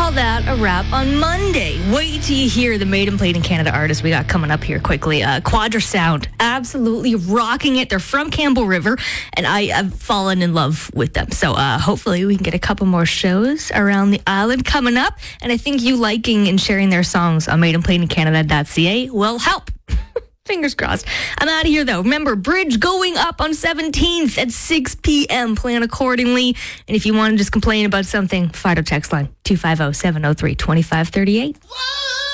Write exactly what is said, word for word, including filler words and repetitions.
call that a wrap on Monday. Wait till you hear the Made and Played in Canada artists we got coming up here quickly. Uh, Quadrasound, absolutely rocking it. They're from Campbell River, and I have fallen in love with them. So uh, hopefully we can get a couple more shows around the island coming up. And I think you liking and sharing their songs on made and played in canada dot c a will help. Fingers crossed. I'm out of here, though. Remember, Bridge going up on seventeenth at six p.m. Plan accordingly. And if you want to just complain about something, Fido text line two five zero, seven zero three, two five three eight.